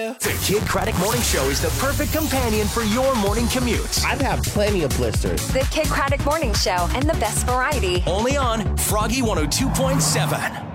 The Kid Craddock Morning Show is the perfect companion for your morning commute. I've had plenty of blisters. The Kid Craddock Morning Show and the best variety. Only on Froggy 102.7.